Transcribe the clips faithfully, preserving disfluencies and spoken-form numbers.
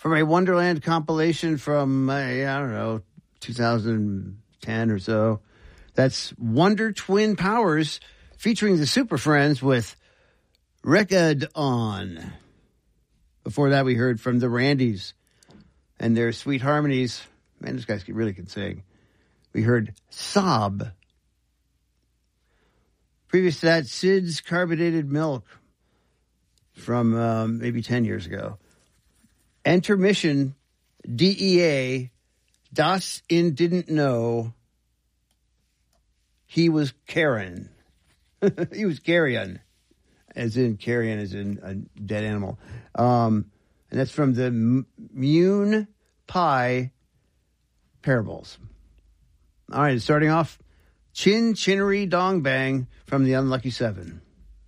from a Wonderland compilation from, uh, I don't know, two thousand ten or so. That's Wonder Twin Powers featuring the Super Friends with Record On. Before that, we heard from the Randys and their Sweet Harmonies. Man, this guy really can sing. We heard Sob. Previous to that, Sid's Carbonated Milk from um, maybe ten years ago. Intermission, D E A, Das in Didn't Know. He was Karen. He was carrion, as in carrion, as in a dead animal. Um, and that's from the M- Mune Pie Parables. All right, starting off, Chin Chinnery Dong Bang from the Unlucky Seven.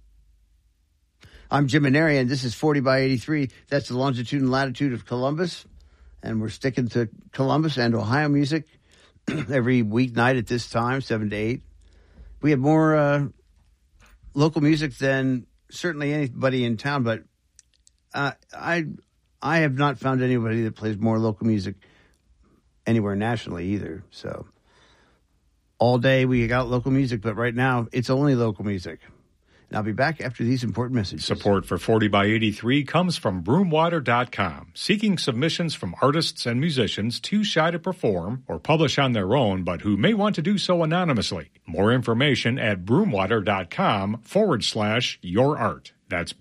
I'm Jim Maneri, and this is forty by eighty-three. That's the longitude and latitude of Columbus. And we're sticking to Columbus and Ohio music every weeknight at this time, seven to eight. We have more uh, local music than certainly anybody in town, but uh, I I have not found anybody that plays more local music anywhere nationally either. So all day we got local music, but right now it's only local music. And I'll be back after these important messages. Support for forty by eighty-three comes from broomwater dot com, seeking submissions from artists and musicians too shy to perform or publish on their own, but who may want to do so anonymously. More information at broomwater.com forward slash your art. That's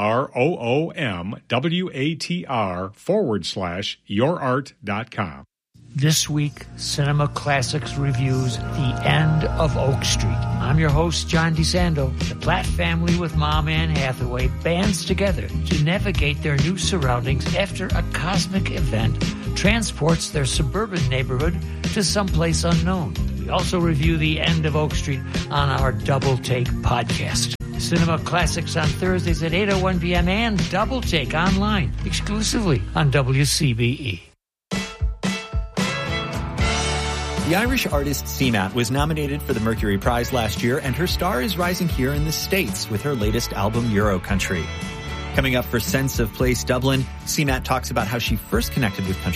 B-R-O-O-M-W-A-T-R forward slash your art dot com. This week, Cinema Classics reviews The End of Oak Street. I'm your host, John DeSando. The Platt family with Mom Anne Hathaway bands together to navigate their new surroundings after a cosmic event transports their suburban neighborhood to someplace unknown. We also review The End of Oak Street on our Double Take podcast. Cinema Classics on Thursdays at eight oh one p.m. and Double Take online exclusively on W C B E. The Irish artist Seamat was nominated for the Mercury Prize last year, and her star is rising here in the States with her latest album, Euro Country. Coming up for Sense of Place Dublin, Seamat talks about how she first connected with country